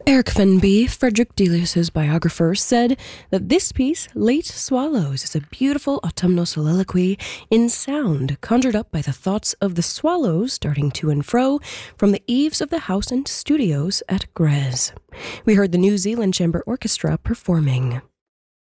Eric Fenby, Frederick Delius's biographer, said that this piece, Late Swallows, is a beautiful autumnal soliloquy in sound, conjured up by the thoughts of the swallows darting to and fro from the eaves of the house and studios at Grez. We heard the New Zealand Chamber Orchestra performing.